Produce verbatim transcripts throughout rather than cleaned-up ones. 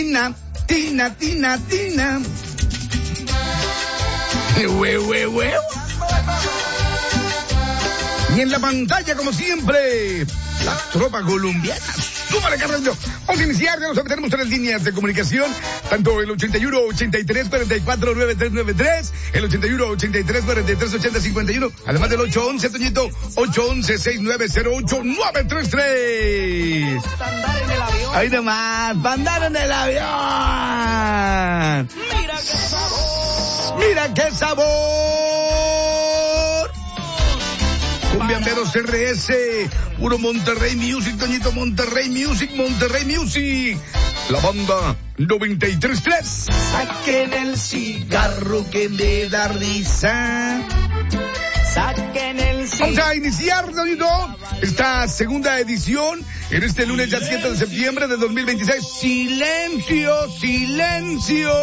Tina, tina, tina, tina. Hue, hue, hue. Y en la pantalla, como siempre, la tropa colombiana. ¡Súmale, Carlos! Vamos a iniciar, ya nos tenemos tres líneas de comunicación, tanto el ochenta y uno, ochenta y tres, cuarenta y cuatro, noventa y tres noventa y tres, el ochenta y uno, ochenta y tres, cuarenta y tres, ochenta, cincuenta y uno, además del ocho once, Toñito, ocho once, sesenta y nueve cero ocho, nueve tres tres. Ahí nomás, para andar en el avión. Mira qué sabor. Mira qué sabor. Cumbiamberos R S, puro Monterrey Music, Toñito, Monterrey Music, Monterrey Music. La banda noventa y tres tres. Saquen el cigarro que me da risa. Saquen el cigarro. Vamos a iniciar, Toñito, esta segunda edición en este lunes ya siete de septiembre de dos mil veintiséis. Silencio, silencio.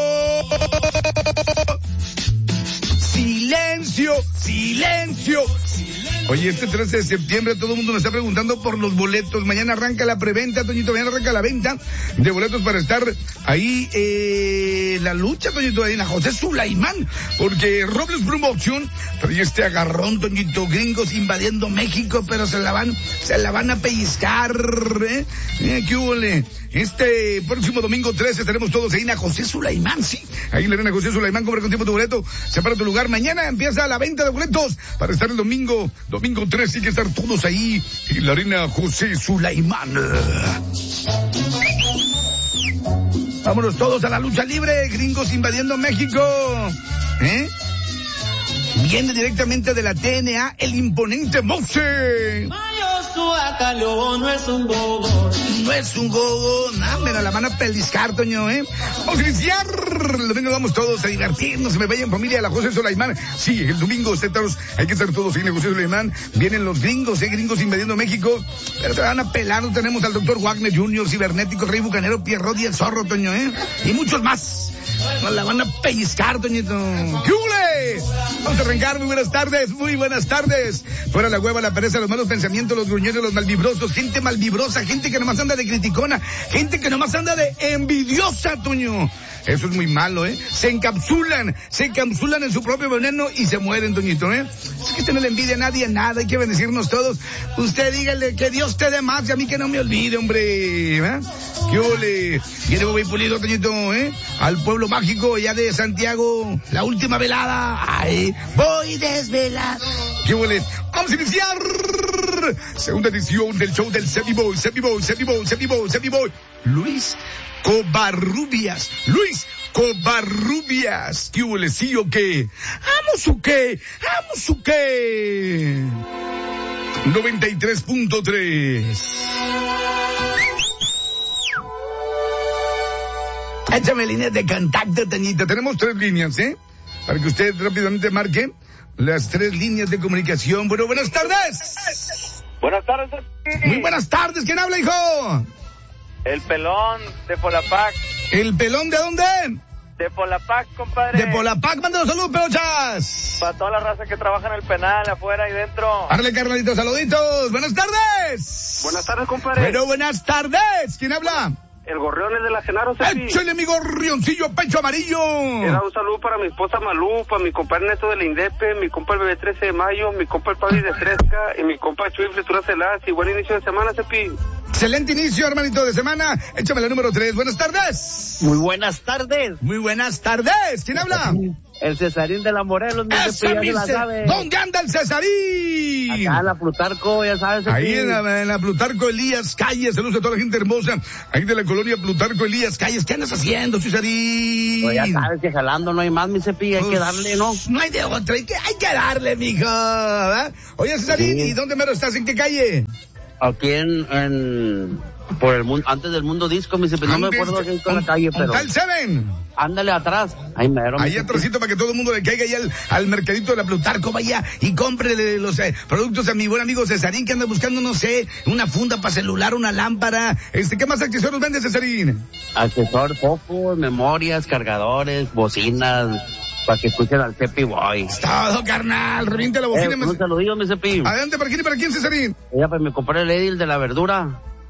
Silencio, silencio. Oye, este trece de septiembre todo el mundo me está preguntando por los boletos. Mañana arranca la preventa, Toñito, mañana arranca la venta de boletos para estar ahí, eh, la lucha, Toñito, ahí en la José Sulaimán, porque Robles Promotion trae este agarrón, Toñito, gringos invadiendo México, pero se la van, se la van a pellizcar, ¿eh? eh ¿Qué hubo? Este próximo domingo trece estaremos todos ahí en la José Sulaimán, sí, ahí en la arena José Sulaimán, compra con tiempo tu boleto, separa tu lugar. Mañana empieza la venta de boletos para estar el domingo, domingo trece, hay que estar todos ahí en la arena José Sulaimán. Vámonos todos a la lucha libre, gringos invadiendo México, ¿eh? Viene directamente de la T N A, el imponente Mouse. No es un gogo. No es un gogo, no, me la van a pellizcar, Toño, ¿eh? Vamos a iniciar. El domingo vamos todos a divertirnos, se me vaya en familia a la José Sulaimán. Sí, el domingo, estétaros, hay que estar todos ahí en la José Sulaimán. Vienen los gringos, ¿eh? Gringos invadiendo México. Pero te van a pelar, tenemos al doctor Wagner junior, Cibernético, Rey Bucanero, Pierrot y el Zorro, Toño, ¿eh? Y muchos más. Nos la van a pellizcar, Toñito. ¡Qué hule! Vamos a arrancar, muy buenas tardes, muy buenas tardes. Fuera la hueva, la pereza, los malos pensamientos, los gruñones, los malvibrosos, gente malvibrosa, gente que nomás anda de criticona, gente que nomás anda de envidiosa, Toño. Eso es muy malo, ¿eh? Se encapsulan, se encapsulan en su propio veneno y se mueren, Toñito, ¿eh? Es que tener envidia a nadie, nada, hay que bendecirnos todos. Usted dígale que Dios te dé más y a mí que no me olvide, hombre, ¿eh? ¿Qué ole? Viene Bobby Pulido, Toñito, ¿eh? Al pueblo mágico ya de Santiago, la última velada. Ay, voy desvelada. ¿Qué ole? Vamos a iniciar segunda edición del show del Semi Boy, Semi Boy, Semi Boy, Semi Boy, Semi Boy. Luis Covarrubias, Luis Covarrubias. ¿Qué huele? ¿Sí o qué? ¿Amos o qué? ¿Amos o qué? noventa y tres punto tres. Échame líneas de contacto, Tañita. Tenemos tres líneas, ¿eh? Para que usted rápidamente marque las tres líneas de comunicación. Bueno, buenas tardes. Buenas tardes. Muy buenas tardes. ¿Quién habla, hijo? El pelón de Polapac. ¿El pelón de dónde? De Polapac, compadre. De Polapac, manda los saludos, pelochas. Para toda la raza que trabaja en el penal, afuera y dentro. Árale, carnalitos, saluditos. Buenas tardes. Buenas tardes, compadre. Pero buenas tardes. ¿Quién habla? El gorrión es de la Genaro, Cepi. Échale, mi gorrioncillo, pecho amarillo. Era un saludo para mi esposa Malú, para mi compa Ernesto de la Indepe, mi compa el bebé trece de mayo, mi compa el Pablo de Fresca y mi compa Chuy Fritura Celaz. Y buen inicio de semana, Cepi. Excelente inicio, hermanito, de semana. Échame la número tres. Buenas tardes. Muy buenas tardes. Muy buenas tardes. ¿Quién habla? El Cesarín de la Morelos, mi ¡Ese, mi la ce... sabe. ¿Dónde anda el Cesarín? Acá en la Plutarco, ya sabes. Ahí aquí. en la, en la Plutarco Elías Calles. Saludos a toda la gente hermosa. Ahí de la colonia Plutarco Elías Calles. ¿Qué andas haciendo, Cesarín? Pues ya sabes que jalando no hay más, mi Cepi, hay pues, que darle, ¿no? No hay de otra, hay que, hay que darle, mijo, ¿verdad? Oye, Cesarín, sí. ¿Y dónde mero estás? ¿En qué calle? Aquí en, en por el mundo, antes del Mundo Disco, mi Cepi, no me acuerdo aquí en la calle, pero. ¿Está el Seven? Ándale atrás. Ahí mero. Ahí atrásito para que todo el mundo le caiga ahí al, al mercadito de la Plutarco, vaya y cómprele los eh, productos a mi buen amigo Cesarín que anda buscando, no sé, una funda para celular, una lámpara. Este, ¿qué más accesorios vende, Cesarín? Accesorios, focos, memorias, cargadores, bocinas, para que escuchen al Cepi Boy. Es todo, carnal, reviente la bocina. Eh, un saludillo, mi Cepi. Adelante, ¿para quién y para quién, Cesarín? Ella, pues me compré el Edil de la verdura.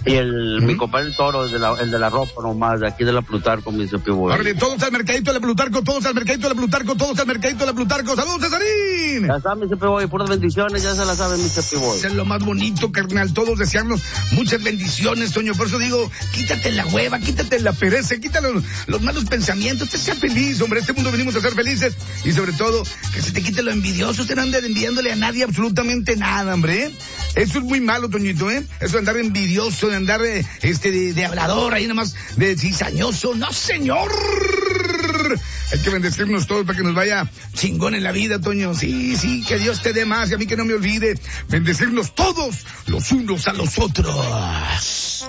Y el, ¿Mm? mi compadre el Toro, el de, la, el de la ropa nomás, de aquí de la Plutarco, mi Cepiboy. Órale, todos al mercadito de la Plutarco, todos al mercadito de la Plutarco, todos al mercadito de la Plutarco. ¡Saludos, Cesarín! Ya saben, mi Cepiboy, puras bendiciones, ya se la saben, mi Cepiboy. Es lo más bonito, carnal, todos desearnos muchas bendiciones, Toño. Por eso digo, quítate la hueva, quítate la pereza, quítate los, los malos pensamientos, usted sea feliz, hombre. Este mundo venimos a ser felices y sobre todo, que se te quite lo envidioso. Usted no ande envidiándole a nadie absolutamente nada, hombre. Eso es muy malo, Toñito, ¿eh? Eso de andar envidioso, de andar de, este, de, de hablador, ahí nomás, de cizañoso. ¡No, señor! Hay que bendecirnos todos para que nos vaya chingón en la vida, Toño. Sí, sí, que Dios te dé más y a mí que no me olvide. Bendecirnos todos los unos a los otros.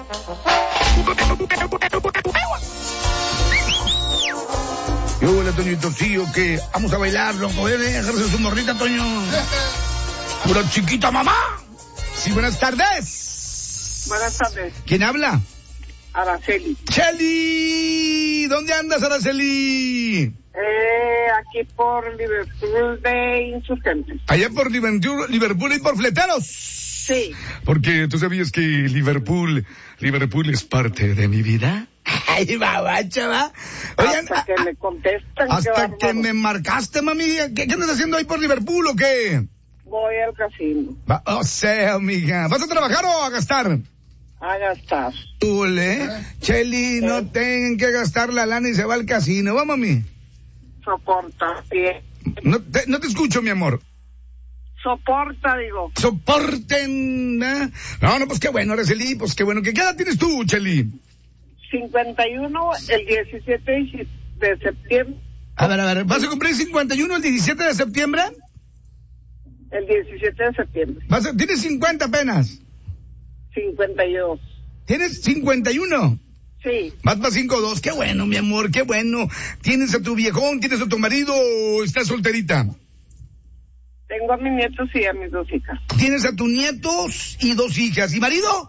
Y hola, Toñito, sí, o que vamos a bailar, loco, ¿eh? Dejarse su morrita, Toño. Pura chiquita mamá. Sí, buenas tardes. Buenas tardes. ¿Quién habla? Araceli. Cheli, ¿dónde andas, Araceli? Eh, aquí por Liverpool de Insurgentes. Allá por Liverpool, Liverpool y por Fleteros. Sí. Porque tú sabías que Liverpool, Liverpool es parte de mi vida. Ay, babacha, va. Oigan, hasta que me contestan. Hasta que me marcaste, mami. ¿Qué, ¿Qué andas haciendo ahí por Liverpool o qué? Voy al casino. Va, o sea, amiga, ¿vas a trabajar o a gastar? A gastar. Ule, Cheli, no ¿Eh? tengan que gastar la lana y se va al casino. ¿Va, mami? Soporta, bien. No te, no te escucho, mi amor. Soporta, digo. Soporten, ¿eh? No, no, pues qué bueno, Araceli, pues qué bueno. ¿Qué edad tienes tú, Cheli? cincuenta y uno el diecisiete de septiembre. A ver, a ver, ¿vas a cumplir cincuenta y uno el diecisiete de septiembre? El diecisiete de septiembre. ¿Vas a, ¿Tienes cincuenta apenas? cincuenta y dos. ¿Tienes cincuenta y uno? Sí. Vas para cinco dos, qué bueno, mi amor, qué bueno. ¿Tienes a tu viejón, tienes a tu marido o estás solterita? Tengo a mis nietos y a mis dos hijas. ¿Tienes a tus nietos y dos hijas? ¿Y marido?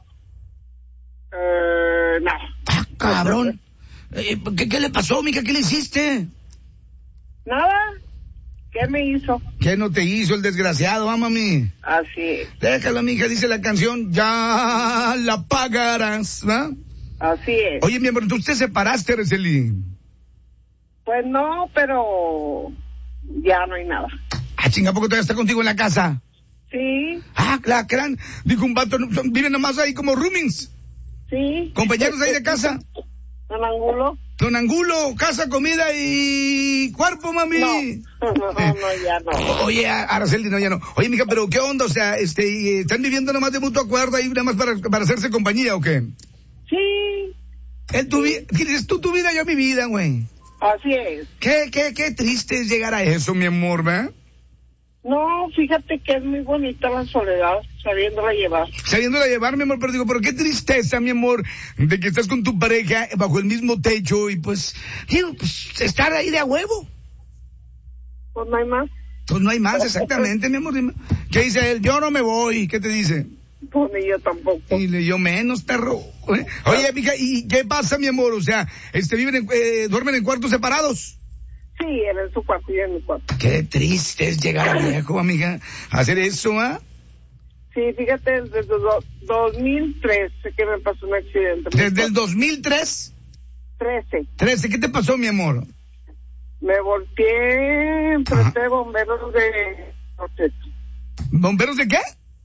Eh, no. Ah, cabrón. Eh, ¿qué, ¿Qué le pasó, mija? ¿Qué le hiciste? Nada. ¿Qué me hizo? ¿Qué no te hizo el desgraciado, ah, mami? Así es. Déjalo, mija, dice la canción, ya la pagarás, ¿va? Así es. Oye, mi amor, ¿tú te separaste, Araceli? Pues no, pero ya no hay nada. Ah, chinga, ¿poco todavía está contigo en la casa? Sí. Ah, la gran, dijo un vato, viven nomás ahí como roomings. Sí. Compañeros ahí de casa. Don Angulo. Don Angulo, casa, comida y cuerpo, mami. No, no, no, ya no. Oye, Araceli, no, ya no. Oye, mija, pero ¿qué onda? O sea, este, ¿están viviendo nomás de mutuo acuerdo ahí, nada más para, para hacerse compañía o qué? Sí. ¿Es tu vida? ¿Tienes tú tu vida, yo mi vida, güey? Así es. Qué, qué, qué triste es llegar a eso, mi amor, ¿verdad? No, fíjate que es muy bonita la soledad, sabiéndola llevar. Sabiéndola llevar, mi amor, pero digo, pero qué tristeza, mi amor, de que estás con tu pareja bajo el mismo techo y pues, digo, pues, estar ahí de a huevo. Pues no hay más. Pues no hay más, exactamente, mi amor. ¿Qué dice él? Yo no me voy. ¿Qué te dice? Pues ni yo tampoco. Y le yo menos, perro. Oye, mija, ¿y qué pasa, mi amor? O sea, este, viven en, eh, duermen en cuartos separados. Sí, él en su cuarto y yo en mi cuarto. Qué triste es llegar a viejo, amiga, a hacer eso, ¿ah? Sí, fíjate, desde el dos mil trece que me pasó un accidente. ¿Desde el dos mil tres? trece. trece, ¿qué te pasó, mi amor? Me volteé enfrente de bomberos de... ¿Bomberos de qué?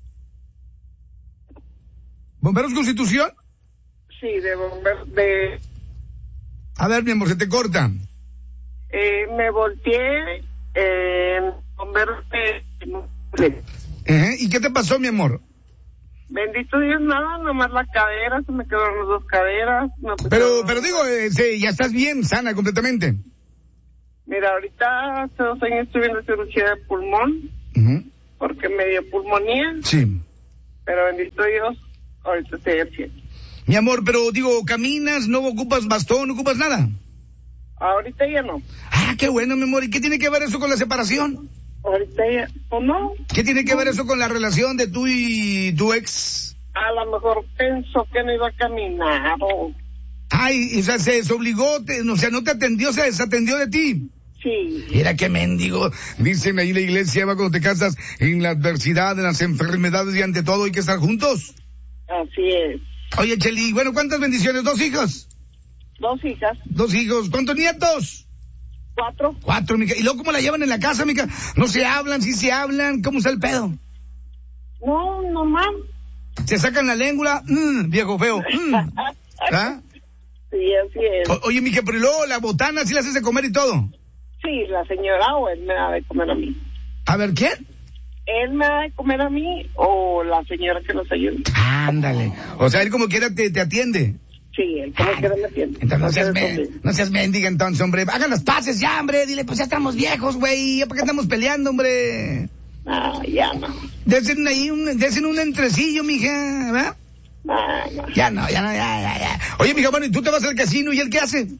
¿Bomberos Constitución? Sí, de bomberos de... A ver, mi amor, se te corta. Eh, me volteé en eh, bomberos de... ¿Eh? ¿Y qué te pasó, mi amor? Bendito Dios, nada, nomás la cadera, se me quedaron las dos caderas. No, pues, pero, no, pero digo, eh, sí, ya estás bien, sana completamente. Mira, ahorita hace dos años estuve en la cirugía de pulmón, uh-huh. porque me dio pulmonía. Sí. Pero bendito Dios, ahorita estoy al cien. Mi amor, pero digo, ¿caminas? ¿No ocupas bastón? ¿No ocupas nada? Ahorita ya no. Ah, qué bueno, mi amor. ¿Y qué tiene que ver eso con la separación? Ahorita ya, ¿o no? ¿Qué tiene que ver eso con la relación de tú y tu ex? A lo mejor pensó que no iba a caminar o... Ay, o sea, se desobligó, te, o sea, no te atendió, se desatendió de ti. Sí. Mira qué mendigo. Dicen ahí la iglesia, va, cuando te casas, en la adversidad, en las enfermedades y ante todo hay que estar juntos. Así es. Oye, Cheli, bueno, ¿cuántas bendiciones? ¿Dos hijos? Dos hijas. Dos hijos. ¿Cuántos nietos? Cuatro. Cuatro, mija. ¿Y luego cómo la llevan en la casa, mija? ¿No se hablan? ¿Sí se hablan? ¿Cómo está el pedo? No, normal. ¿Se sacan la lengua? Mm, viejo feo. Mm. ¿Ah? Sí, así es. O- oye, mija, pero ¿y luego la botana sí la haces de comer y todo? Sí, la señora o él me da de comer a mí. A ver, ¿quién? Él me da de comer a mí o la señora que nos ayuda. Ándale. O sea, él como quiera te, te atiende. Sí, él como quiera me atiende. Entonces no seas, Entonces, men- sí. no seas mendiga entonces, hombre. Hagan las paces ya, hombre. Dile, pues ya estamos viejos, güey. ¿Ya para qué estamos peleando, hombre? Ah, ya no. Desen ahí un, desen un entrecillo, mija, ¿verdad? Ah, no. Ya no, ya no, ya, ya, ya. Oye, mija, bueno, ¿y tú te vas al casino y él qué hace?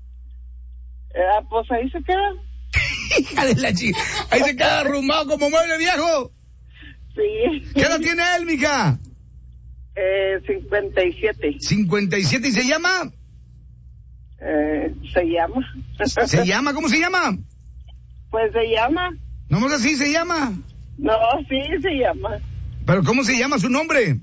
Ah, pues ahí se queda. Hija de la chica. Ahí se queda arrumbado como mueble viejo. Sí. ¿Qué edad tiene él, mija? Eh, cincuenta y siete. cincuenta y siete. ¿Y se llama? Eh, se llama. ¿Se llama? ¿Cómo se llama? Pues se llama. ¿Nomás así se llama? No, sí se llama. ¿Pero cómo se llama su nombre?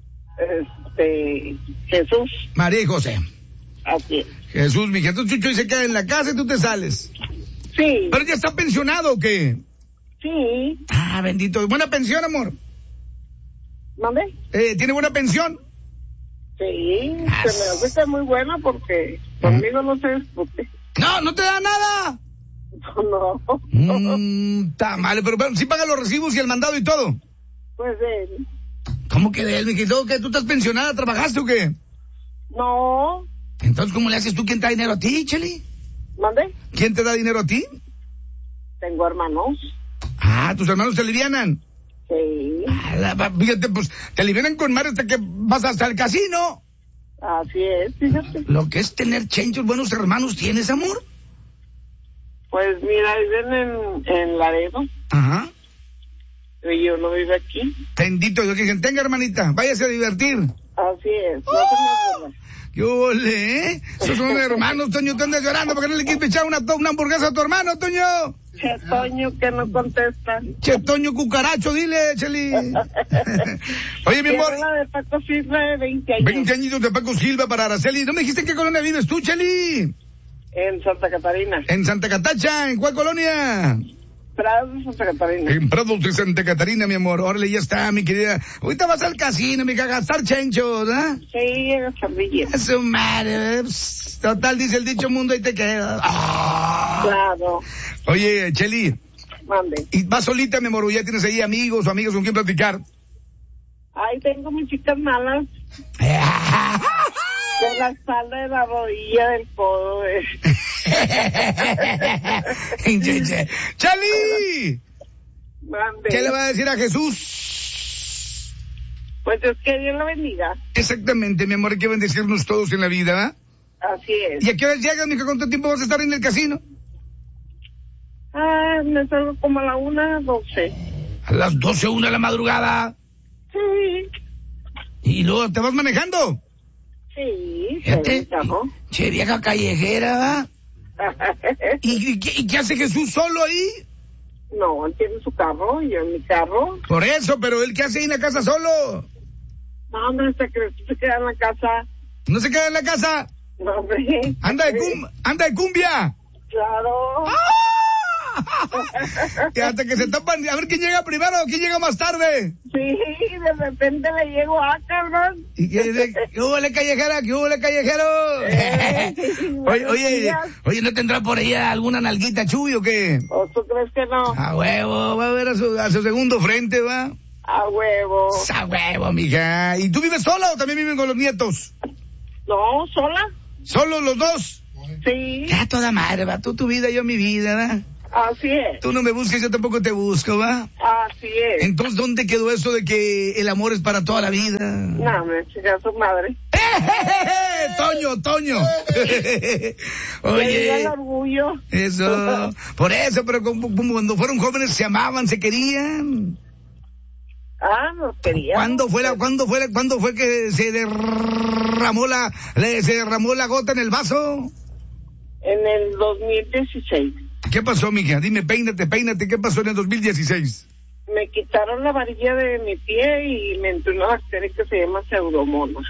Este, Jesús. María y José. Así es. Jesús, mija. Entonces Chucho y se queda en la casa y tú te sales. Sí, ¿Pero ya está pensionado o qué? sí. Ah, bendito. ¿Buena pensión, amor? ¿Mande? Eh, ¿Tiene buena pensión? Sí, Ah, se me hace que es muy buena porque conmigo no se discute. No, no te da nada. No. Mmm, está mal, pero bueno, sí paga los recibos y el mandado y todo. Pues él. ¿Cómo que de él, mijito? ¿Qué? ¿Tú estás pensionada? ¿Trabajaste o qué? No. Entonces, ¿cómo le haces tú? ¿Quién te da dinero a ti, Cheli? ¿Mande? ¿Quién te da dinero a ti? Tengo hermanos. Ah, ¿tus hermanos te alivianan? Sí. Ah, la- va- fíjate, pues, te alivianan con madre hasta que vas hasta el casino. Así es, fíjate. Lo que es tener chenchos, buenos hermanos, ¿tienes, amor? Pues mira, viven en, en Laredo. Ajá. Y yo no vivo aquí. Bendito Dios, que dicen, tenga, hermanita, váyase a divertir. Así es. No se me burla. ¿Qué ole, eh? Esos son hermanos, Toño, tú andas llorando porque no le quieres echar una, to- una hamburguesa a tu hermano, Toño. Che, Toño, que no contesta. Che, Toño cucaracho, dile, Cheli. Oye, mi Tiene amor, la de Paco Silva de veinte años. veinte añitos de Paco Silva para Araceli. ¿No me dijiste en qué colonia vives tú, Cheli? En Santa Catarina. En Santa Catacha, ¿en cuál colonia? Prados de Santa Catarina. En Prados de Santa Catarina, mi amor. Órale, ya está, mi querida. Ahorita vas al casino, mi a gastar chenchos, ¿ah? Sí, en Sardilla. A su madre. Pss, total, dice el dicho mundo, y te quedas. Ah. Claro. Oye, Cheli, Mande. ¿y vas solita, mi amor? ¿O ya tienes ahí amigos o amigas con quien platicar? Ay, tengo mis chicas malas. De la espalda, de la rodilla, del codo. De... ¡Cheli! Mande. ¿Qué le va a decir a Jesús? Pues es que Dios lo bendiga. Exactamente, mi amor, hay que bendecirnos todos en la vida, ¿verdad? Así es. ¿Y a qué hora llegas, mija? ¿Cuánto tiempo vas a estar en el casino? Ah, me salgo como a la una, doce. A las doce, una de la madrugada. Sí. ¿Y luego te vas manejando? Sí, Fíjate. se ¿no? Che, vieja callejera, ¿verdad? ¿Y, y, qué, ¿Y qué hace Jesús solo ahí? No, él tiene su carro y yo en mi carro. Por eso, pero ¿él qué hace ahí en la casa solo? No, hombre, se cree que se queda en la casa. ¿No se queda en la casa? No, hombre. ¿Anda de, cum anda de cumbia? Claro. Y hasta que se tapan, a ver quién llega primero, quién llega más tarde. Sí, de repente le llego a cabrón. ¿Y qué dice? ¿Qué hubo le callejera? ¿Qué hubo le callejero? Eh, oye, buenos oye, días. oye, ¿no tendrá por ahí alguna nalguita Chuy o qué? ¿O tú crees que no? A huevo, va a ver a su, a su segundo frente, va. A huevo. A huevo, mija. ¿Y tú vives sola o también viven con los nietos? No, sola. ¿Solo los dos? Sí, Ya toda madre, va. Tú tu vida, yo mi vida, va. así es. Tú no me busques, yo tampoco te busco, va. Así es. Entonces, ¿dónde quedó eso de que el amor es para toda la vida? No, me chica su madre. ¡Eh, Toño, Toño! Que diga Oye, el orgullo. eso, por eso, pero como, como cuando fueron jóvenes se amaban, se querían. Ah, nos quería. ¿Cuándo fue la, cuándo fue la, cuándo fue que se derramó la, le- se derramó la gota en el vaso? En el dos mil dieciséis. ¿Qué pasó, mija? Dime, peínate, peínate, ¿qué pasó en el dos mil dieciséis? Me quitaron la varilla de mi pie y me entró una bacteria que se llama pseudomonas.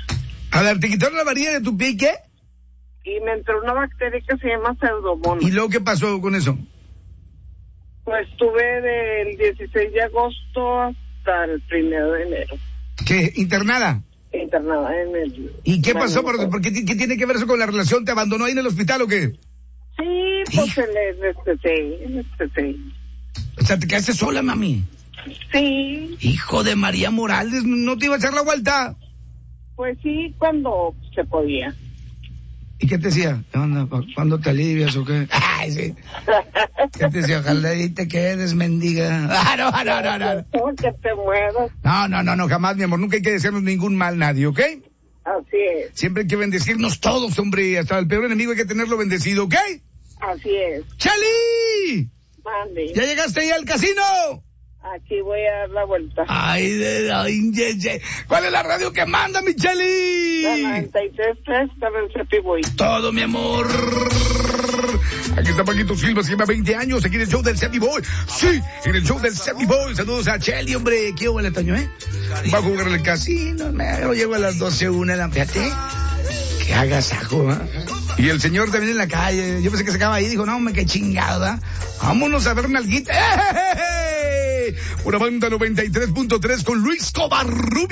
A ver, ¿te quitaron la varilla de tu pie y qué? Y me entró una bacteria que se llama pseudomonas. ¿Y luego qué pasó con eso? Pues estuve del dieciséis de agosto hasta el primero de enero. ¿Qué? ¿Internada? Internada en el... ¿Y qué pasó? Bueno, ¿Por, por qué, ¿Qué tiene que ver eso con la relación? ¿Te abandonó ahí en el hospital o qué? Sí, pues el este, sí, este, sí. O sea, ¿te quedaste sola, mami? Sí, Hijo de María Morales, ¿no te iba a echar la vuelta? pues sí, cuando se podía. ¿Y qué te decía? ¿Qué onda? ¿Cuándo te alivias o qué? Ay, sí. ¿Qué te decía? Ojalá y te quedes, mendiga. Ah, no, no, no, no. No, que te mueras. No, no, no, no, jamás, mi amor. Nunca hay que desearnos ningún mal a nadie, ¿ok? Así es, Siempre hay que bendecirnos todos, hombre. Hasta el peor enemigo hay que tenerlo bendecido, ¿ok? así es. ¡Chali! Mande. ¿Ya llegaste ahí al casino? Aquí voy a dar la vuelta. Ay, de, ay, ye, ye. ¿Cuál es la radio que manda, mi Chali? La noventa y tres punto tres para el Cepi Boy. Todo, mi amor. Aquí está Paquito Silva, se lleva veinte años aquí en el show del Cepi Boy. Sí, en el show del Cepi Boy. Saludos a Cheli, hombre. ¿Qué hubo, Toño, eh? Va a jugar en el casino. Me lo llevo a las doce una, la fíjate. Que hagas ajo, ¿eh? Y el señor también en la calle. Yo pensé que se acaba ahí. Dijo, no, me qué chingada. Vámonos a ver nalguita. ¡Eh! Una banda noventa y tres punto tres con Luis Covarrubias.